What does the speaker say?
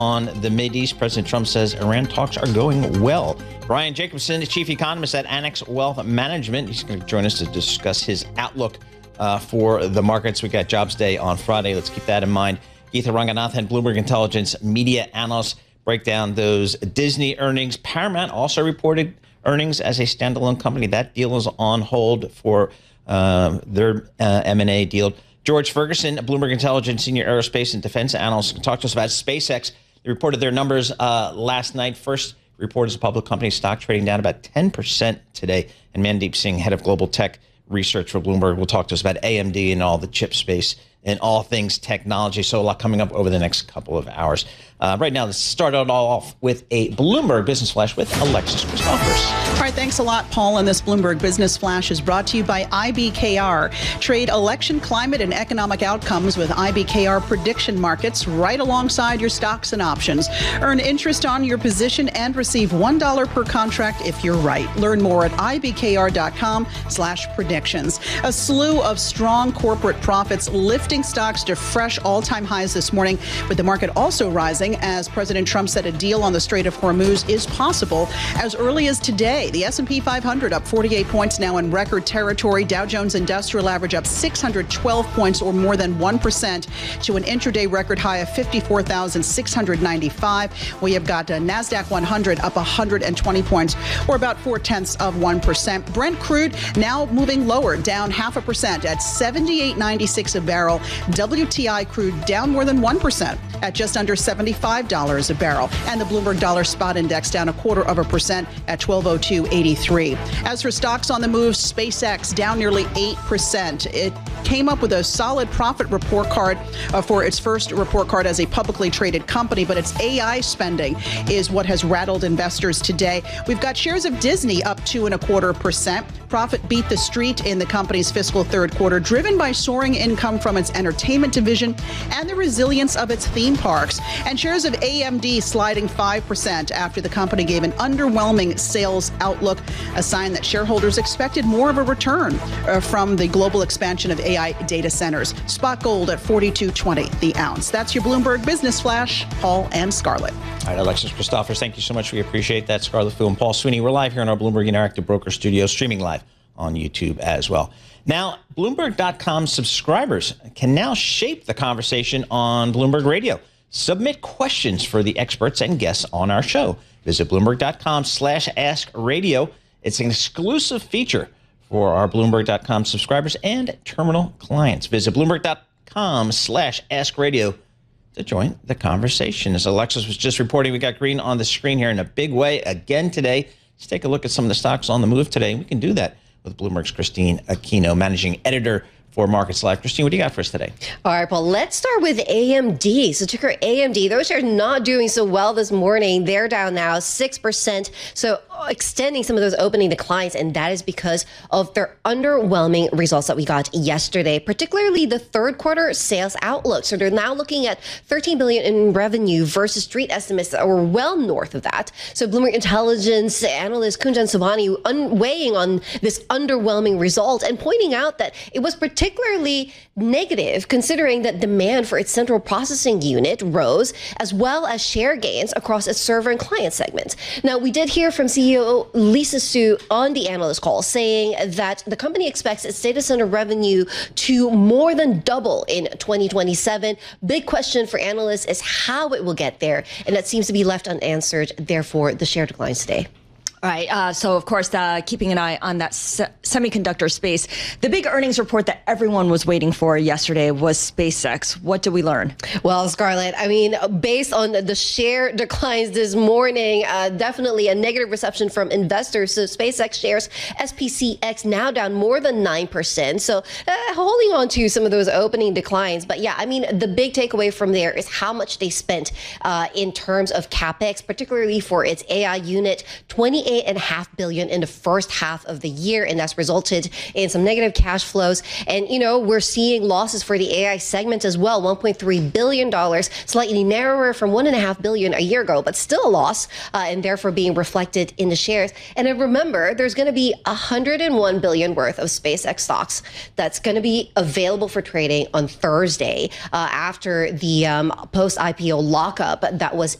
on the Mideast. President Trump says Iran talks are going well. Brian Jacobson, chief economist at Annex Wealth Management. He's going to join us to discuss his outlook for the markets. We got Jobs Day on Friday. Let's keep that in mind. Geetha Ranganathan, Bloomberg Intelligence media analyst, break down those Disney earnings. Paramount also reported earnings as a standalone company. That deal is on hold for their M&A deal. George Ferguson, Bloomberg Intelligence senior aerospace and defense analyst, can talk to us about SpaceX. They reported their numbers last night. First report as a public company, stock trading down about 10% today. And Mandeep Singh, head of global tech research for Bloomberg, will talk to us about AMD and all the chip space and all things technology. So a lot coming up over the next couple of hours. Right now, let's start it all off with a Bloomberg Business Flash with Alexis Christophers. All right, thanks a lot, Paul. And this Bloomberg Business Flash is brought to you by IBKR. Trade election, climate, and economic outcomes with IBKR prediction markets right alongside your stocks and options. Earn interest on your position and receive $1 per contract if you're right. Learn more at ibkr.com/predictions. A slew of strong corporate profits lifting stocks to fresh all-time highs this morning, with the market also rising as President Trump said a deal on the Strait of Hormuz is possible as early as today. The S&P 500 up 48 points now in record territory. Dow Jones Industrial Average up 612 points or more than 1% to an intraday record high of 54,695. We have got NASDAQ 100 up 120 points or about 0.4%. Brent crude now moving lower, down 0.5% at $78.96 a barrel. WTI crude down more than 1% at just under $75 a barrel. And the Bloomberg Dollar Spot Index down 0.25% at 1202.83. As for stocks on the move, SpaceX down nearly 8%. It came up with a solid profit report card for its first report card as a publicly traded company, but its AI spending is what has rattled investors today. We've got shares of Disney up 2.25%. Profit beat the street in the company's fiscal third quarter, driven by soaring income from its entertainment division and the resilience of its theme parks. And shares of AMD sliding 5% after the company gave an underwhelming sales outlook, a sign that shareholders expected more of a return from the global expansion of AI data centers. Spot gold at $42.20 the ounce. That's your Bloomberg Business Flash. Paul and Scarlett. All right, Alexis Christophers, thank you so much. We appreciate that. Scarlett Fu and Paul Sweeney. We're live here in our Bloomberg Interactive Broker studio, streaming live on YouTube as well. Now, Bloomberg.com subscribers can now shape the conversation on Bloomberg Radio. Submit questions for the experts and guests on our show. Visit Bloomberg.com/AskRadio. It's an exclusive feature for our Bloomberg.com subscribers and terminal clients. Visit Bloomberg.com/AskRadio to join the conversation. As Alexis was just reporting, we got green on the screen here in a big way again today. Let's take a look at some of the stocks on the move today. We can do that with Bloomberg's Christine Aquino, managing editor for Markets Live. Christine, what do you got for us today? All right, Paul, let's start with AMD. So ticker AMD, those shares not doing so well this morning. They're down now 6%. So extending some of those opening declines, and that is because of their underwhelming results that we got yesterday, particularly the third quarter sales outlook. So they're now looking at $13 billion in revenue versus street estimates that were well north of that. So Bloomberg Intelligence analyst Kunjan Sobhani weighing on this underwhelming result and pointing out that it was particularly negative considering that demand for its central processing unit rose, as well as share gains across its server and client segments. Now, we did hear from CEO Lisa Su on the analyst call saying that the company expects its data center revenue to more than double in 2027. Big question for analysts is how it will get there, and that seems to be left unanswered. Therefore, the share declines today. All right. So, of course, keeping an eye on that semiconductor space. The big earnings report that everyone was waiting for yesterday was SpaceX. What did we learn? Well, Scarlett, I mean, based on the share declines this morning, definitely a negative reception from investors. So SpaceX shares, SPCX, now down more than 9%. So holding on to some of those opening declines. But yeah, I mean, the big takeaway from there is how much they spent in terms of CapEx, particularly for its AI unit, $28 $28.5 billion in the first half of the year, and that's resulted in some negative cash flows. And, we're seeing losses for the AI segment as well, $1.3 billion, slightly narrower from $1.5 billion a year ago, but still a loss, and therefore being reflected in the shares. And then remember, there's going to be $101 billion worth of SpaceX stocks that's going to be available for trading on Thursday after the post-IPO lockup that was